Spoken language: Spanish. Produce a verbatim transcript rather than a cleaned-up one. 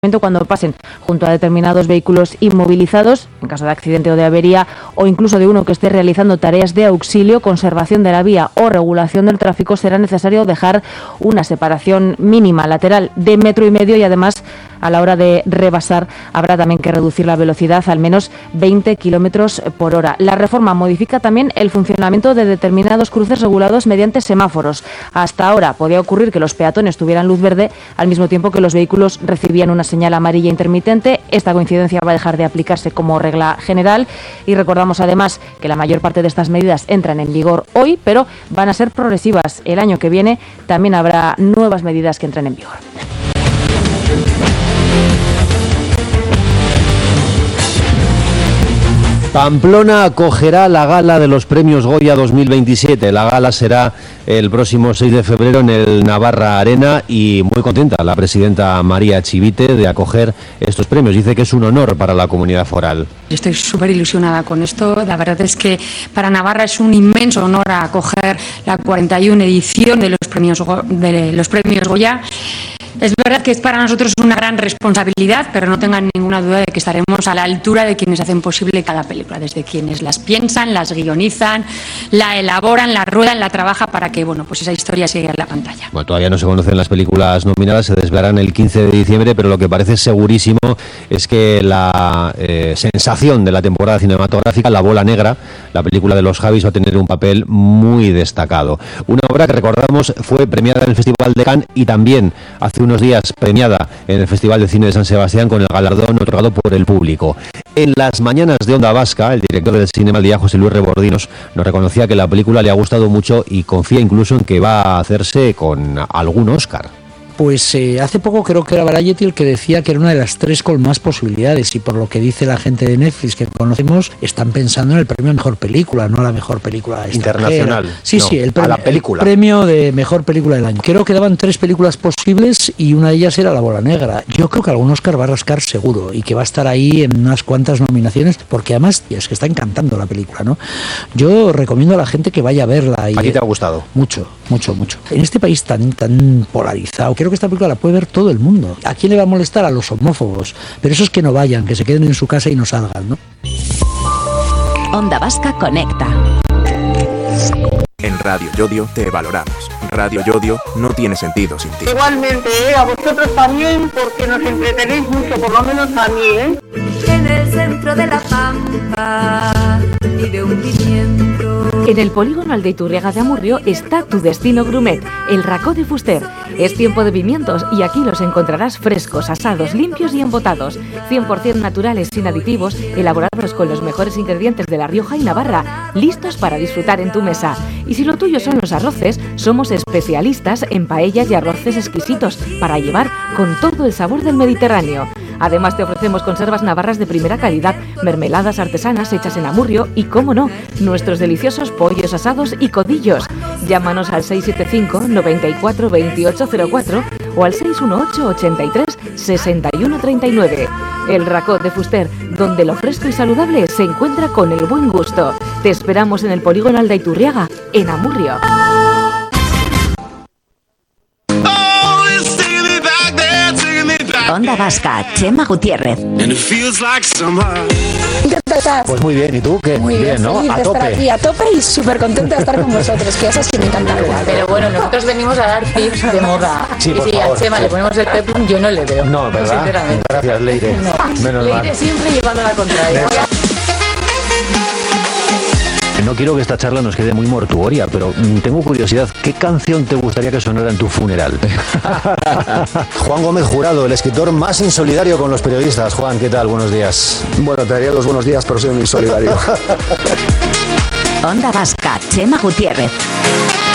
cuando pasen junto a determinados vehículos inmovilizados, en caso de accidente o de avería, o incluso de uno que esté realizando tareas de auxilio, conservación de la vía o regulación del tráfico, será necesario dejar una separación mínima lateral de metro y medio y además a la hora de rebasar habrá también que reducir la velocidad al menos veinte kilómetros por hora. La reforma modifica también el funcionamiento de determinados cruces regulados mediante semáforos. Hasta ahora podía ocurrir que los peatones tuvieran luz verde al mismo tiempo que los vehículos recibían una señal amarilla intermitente. Esta coincidencia va a dejar de aplicarse como regla general y recordamos además que la mayor parte de estas medidas entran en vigor hoy, pero van a ser progresivas. El año que viene también habrá nuevas medidas que entren en vigor. Pamplona acogerá la gala de los premios Goya dos mil veintisiete. La gala será el próximo seis de febrero en el Navarra Arena y muy contenta la presidenta María Chivite de acoger estos premios. Dice que es un honor para la comunidad foral. Estoy súper ilusionada con esto. La verdad es que para Navarra es un inmenso honor acoger la cuarenta y una edición de los premios, de los premios Goya. Es verdad que es para nosotros una gran responsabilidad, pero no tengan ninguna duda de que estaremos a la altura de quienes hacen posible cada película, desde quienes las piensan, las guionizan, la elaboran, la ruedan, la trabajan para que, bueno, pues esa historia llegue a la pantalla. Bueno, todavía no se conocen las películas nominadas, se desvelarán el quince de diciembre, pero lo que parece segurísimo es que la eh, sensación de la temporada cinematográfica, La Bola Negra, la película de los Javis, va a tener un papel muy destacado. Una obra que recordamos fue premiada en el Festival de Cannes y también hace unos días premiada en el Festival de Cine de San Sebastián con el galardón otorgado por el público. En las mañanas de Onda Vasca, el director del Cinema al Día, José Luis Rebordinos, nos reconocía que la película le ha gustado mucho y confía incluso en que va a hacerse con algún Oscar. Pues eh, hace poco creo que era Variety el que decía que era una de las tres con más posibilidades, y por lo que dice la gente de Netflix que conocemos, están pensando en el premio a mejor película, no a la mejor película internacional. Sí, no, sí, el premio, a la película. El premio de mejor película del año. Creo que daban tres películas posibles y una de ellas era La Bola Negra. Yo creo que algún Oscar va a rascar seguro y que va a estar ahí en unas cuantas nominaciones, porque además es que está encantando la película, ¿no? Yo recomiendo a la gente que vaya a verla. Y, ¿a ti te ha gustado? Mucho, mucho, mucho. En este país tan, tan polarizado, creo que esta película la puede ver todo el mundo. ¿A quién le va a molestar? A los homófobos. Pero esos que no vayan, que se queden en su casa y no salgan, ¿no? Onda Vasca conecta. En Radio Yodio te valoramos. Radio Yodio no tiene sentido sin ti. Igualmente, ¿eh? A vosotros también, porque nos entretenéis mucho, por lo menos a mí, ¿eh? En el centro de la pampa vive un pimiento. En el polígono Aldeiturriaga de Amurrio está tu destino gourmet, el Racó de Fuster. Es tiempo de pimientos y aquí los encontrarás frescos, asados, limpios y embotados, cien por ciento naturales, sin aditivos, elaborados con los mejores ingredientes de La Rioja y Navarra, listos para disfrutar en tu mesa. Y si lo tuyo son los arroces, somos especialistas en paellas y arroces exquisitos para llevar con todo el sabor del Mediterráneo. Además te ofrecemos conservas navarras de primera calidad, mermeladas artesanas hechas en Amurrio y, cómo no, nuestros deliciosos pollos asados y codillos. Llámanos al seis siete cinco, noventa y cuatro, veintiocho cero cuatro o al seis uno ocho, ochenta y tres, sesenta y uno treinta y nueve. El Racó de Fuster, donde lo fresco y saludable se encuentra con el buen gusto. Te esperamos en el polígono Aldeiturriaga, en Amurrio. Onda Vasca, Chema Gutiérrez. ¿Qué tal estás? Pues muy bien, ¿y tú? ¿Qué? Muy bien, ¿no? Feliz A de tope. estar aquí, a tope y súper contenta de estar con vosotros, que eso sí me encanta. Pero bueno, nosotros venimos a dar tips de moda. Sí, y por si favor, a Chema sí. le ponemos el peplum, yo no le veo. No, ¿verdad? Sinceramente. Gracias, Leire. No. Menos Leire mal. siempre llevando la contraria. No quiero que esta charla nos quede muy mortuoria, pero mm, tengo curiosidad. ¿Qué canción te gustaría que sonara en tu funeral? Juan Gómez Jurado, el escritor más insolidario con los periodistas. Juan, ¿qué tal? Buenos días. Bueno, te daría los buenos días, pero soy un insolidario. Onda Vasca, Chema Gutiérrez.